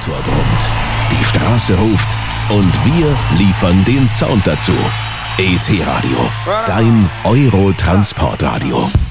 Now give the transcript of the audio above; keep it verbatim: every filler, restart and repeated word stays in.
Motor brummt, die Straße ruft und wir liefern den Sound dazu. E T Radio, dein Euro-Transportradio.